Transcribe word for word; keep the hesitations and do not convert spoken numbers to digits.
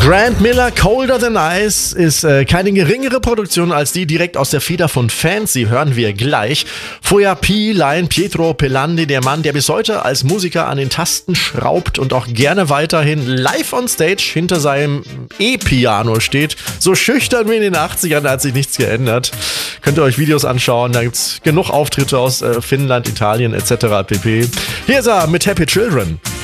Grant Miller, Colder Than Ice ist äh, keine geringere Produktion als die direkt aus der Feder von Fancy, hören wir gleich. Vorher P-Line Pietro Pelandi, der Mann, der bis heute als Musiker an den Tasten schraubt und auch gerne weiterhin live on stage hinter seinem E-Piano steht. So schüchtern wie in den achtzigern, da hat sich nichts geändert. Könnt ihr euch Videos anschauen, da gibt's genug Auftritte aus äh, Finnland, Italien et cetera pp. Hier ist er mit Happy Children.